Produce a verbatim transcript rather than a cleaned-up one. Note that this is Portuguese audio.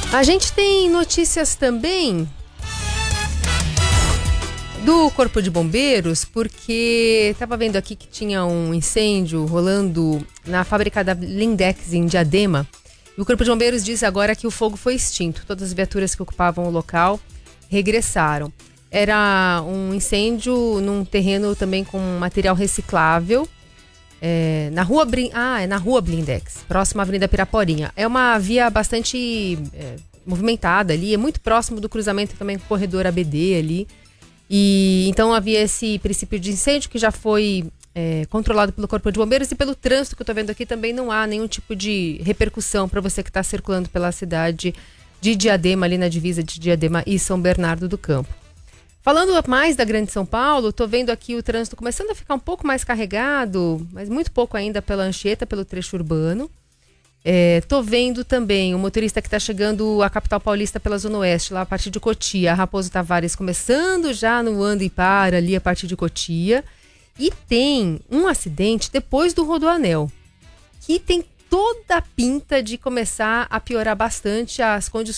A gente tem notícias também do Corpo de Bombeiros, porque estava vendo aqui que tinha um incêndio rolando na fábrica da Blindex em Diadema. E o Corpo de Bombeiros diz agora que o fogo foi extinto. Todas as viaturas que ocupavam o local regressaram. Era um incêndio num terreno também com material reciclável. É, na rua ah, é na rua Blindex, próxima à Avenida Piraporinha. É uma via bastante é, movimentada ali, é muito próximo do cruzamento também com o corredor A B D ali. E então havia esse princípio de incêndio que já foi é, controlado pelo Corpo de Bombeiros, e pelo trânsito que eu estou vendo aqui também não há nenhum tipo de repercussão para você que está circulando pela cidade de Diadema, ali na divisa de Diadema e São Bernardo do Campo. Falando mais da Grande São Paulo, estou vendo aqui o trânsito começando a ficar um pouco mais carregado, mas muito pouco ainda pela Anchieta, pelo trecho urbano. Estou é, vendo também o motorista que está chegando à capital paulista pela Zona Oeste, lá a partir de Cotia, a Raposo Tavares começando já no anda e para ali a partir de Cotia. E tem um acidente depois do Rodoanel, que tem toda a pinta de começar a piorar bastante as condições